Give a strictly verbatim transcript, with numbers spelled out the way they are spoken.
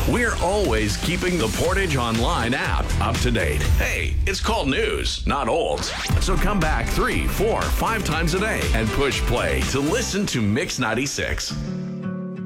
We're always keeping the Portage Online app up to date. Hey, it's called news, not old. So come back three, four, five times a day and push play to listen to Mix ninety-six.